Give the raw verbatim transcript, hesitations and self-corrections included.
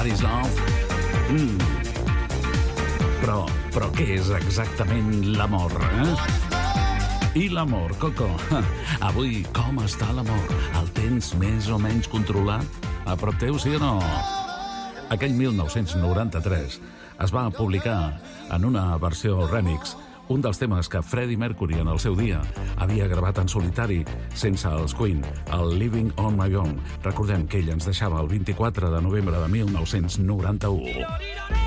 What is love? Mm. Però, però què és exactament l'amor, eh? I l'amor, Coco? Avui, com està l'amor? El tens més o menys controlat? A prop teu, sí o no? Aquell mil nou-cents noranta-tres es va publicar en una versió remix un dels temes que Freddie Mercury en el seu dia havia gravat en solitari sense els Queen, el Living on My Own. Recordem que ell ens deixava el vint-i-quatre de novembre de mil nou-cents noranta-u.